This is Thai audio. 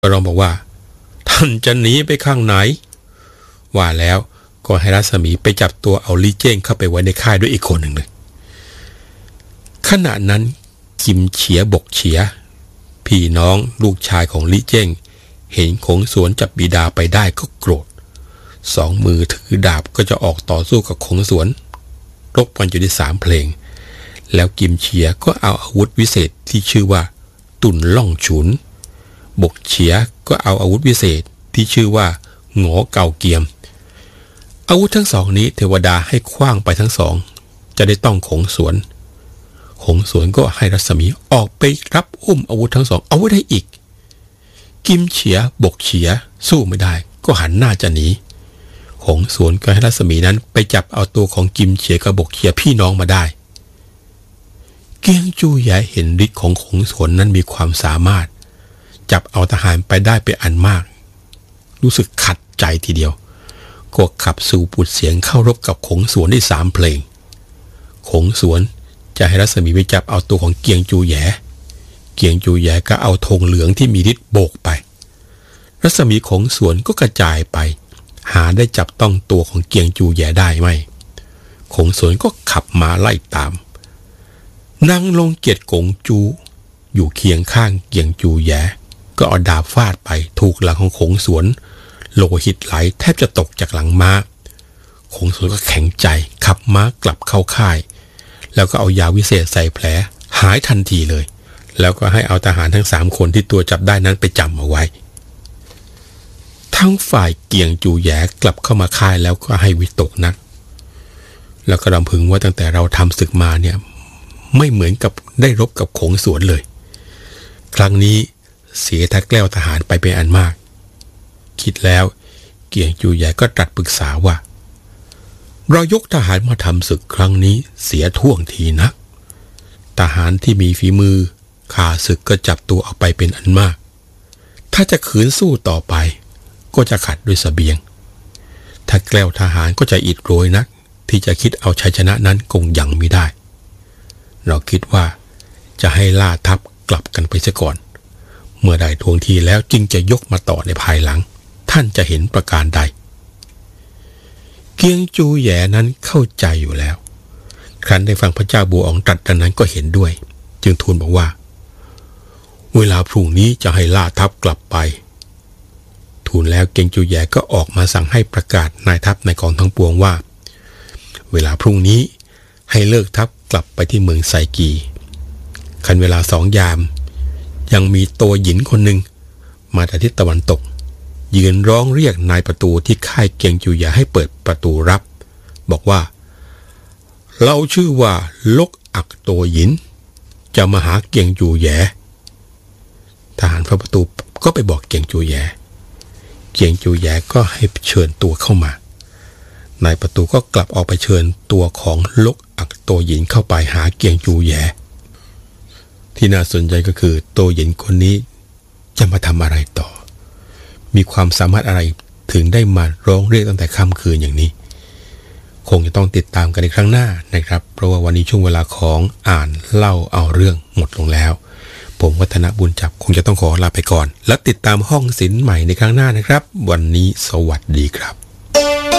ก็ร้องบอกว่าท่านจะหนีไปข้างไหนว่าแล้วก็ให้รัศมีไปจับตัวเอาลี่เจ้งเข้าไปไว้ในค่ายด้วยอีกคนหนึ่งเลยขณะนั้นกิมเฉียบกเฉียพี่น้องลูกชายของลี่เจ้งเห็นขงสวนจับบิดาไปได้ก็โกรธสองมือถือดาบก็จะออกต่อสู้กับขงสวนรบกันอยู่ที่3 เพลงแล้วกิมเฉียก็เอาอาวุธวิเศษที่ชื่อว่าตุนล่องฉุนบกเฉียก็เอาอาวุธวิเศษที่ชื่อว่าหงอเกาเกียมอาวุธทั้งสองนี้เทวดาให้ขว้างไปทั้งสองจะได้ต้องขงสวนก็ให้รัศมีออกไปรับอุ้มอาวุธทั้งสองเอาไว้ได้อีกกิมเฉียบกเฉียสู้ไม่ได้ก็หันหน้าจะหนีขงสวนก็ให้รัศมีนั้นไปจับเอาตัวของกิมเฉียกับบกเฉียพี่น้องมาได้เกียงจูใหญ่เห็นฤทธิ์ของขงสวนนั้นมีความสามารถจับเอาทหารไปได้เป็นอันมากรู้สึกขัดใจทีเดียวก็ขับสู่ปุดเสียงเข้ารบกับขงสวนได้3 เพลงขงสวนจะให้รัศมีไปจับเอาตัวของเกียงจูแหย่เกียงจูแหย่ก็เอาธงเหลืองที่มีฤทธิ์โบกไปรัศมีขงสวนก็กระจายไปหาได้จับต้องตัวของเกียงจูแหย่ได้ไหมขงสวนก็ขับมาไล่ตามนางลงเกียรติกงจูอยู่เคียงข้างเกียงจูแหย่ก็เอาดาบฟาดไปถูกหลังของขงสวนโลหิตไหลแทบจะตกจากหลังม้าขงสวนก็แข็งใจขับม้ากลับเข้าค่ายแล้วก็เอายาวิเศษใส่แผลหายทันทีเลยแล้วก็ให้เอาทหารทั้ง3 คนที่ตัวจับได้นั้นไปจำเอาไว้ทั้งฝ่ายเกียงจูแหย่กลับเข้ามาค่ายแล้วก็ให้วิตกนักแล้วก็รำพึงว่าตั้งแต่เราทำศึกมาเนี่ยไม่เหมือนกับได้รบกับขงสวนเลยครั้งนี้เสียทักแกล้วทหารไปเป็นอันมากคิดแล้วเกียงจูแหย่ก็ตรัสปรึกษาว่าเรายกทหารมาทำศึกครั้งนี้เสียท่วงทีนักทหารที่มีฝีมือข้าศึกก็จับตัวเอาไปเป็นอันมากถ้าจะขืนสู้ต่อไปก็จะขัดด้วยเสบียงถ้าแกล้วทหารก็จะอิดโรยนักที่จะคิดเอาชัยชนะนั้นคงยังไม่ได้เราคิดว่าจะให้ล่าทัพกลับกันไปเสียก่อนเมื่อได้ทวงทีแล้วจึงจะยกมาต่อในภายหลังท่านจะเห็นประการใดเกียงจูแหย่นั้นเข้าใจอยู่แล้วครั้นได้ฟังพระเจ้าบัวอ๋องตรัสดังนั้นก็เห็นด้วยจึงทูลบอกว่าเวลาพรุ่งนี้จะให้ล่าทัพกลับไปทูลแล้วเกียงจูแหย่ก็ออกมาสั่งให้ประกาศนายทัพในกองทั้งปวงว่าเวลาพรุ่งนี้ให้เลิกทัพกลับไปที่เมืองไซกีคันเวลา2 ยามยังมีตัวหญินคนหนึ่งมาจากทิศตะวันตกยืนร้องเรียกนายประตูที่ค่ายเกียงจูแหย่ให้เปิดประตูรับบอกว่าเราชื่อว่าลกอักโตหยินจะมาหาเกียงจูแหย่ทหารฝ่าประตูก็ไปบอกเกียงจูแหย่เกียงจูแหย่ก็ให้เชิญตัวเข้ามานายประตูก็กลับออกไปเชิญตัวของลกอักโตหยินเข้าไปหาเกียงจูแหย่ที่น่าสนใจก็คือโตหยินคนนี้จะมาทำอะไรต่อมีความสามารถอะไรถึงได้มาร้องเรียกตั้งแต่ค่ำคืนอย่างนี้คงจะต้องติดตามกันในครั้งหน้านะครับเพราะว่าวันนี้ช่วงเวลาของอ่านเล่าเอาเรื่องหมดลงแล้วผมวัฒนบุญจับคงจะต้องขอลาไปก่อนแล้วติดตามห้องศิลป์ใหม่ในครั้งหน้านะครับวันนี้สวัสดีครับ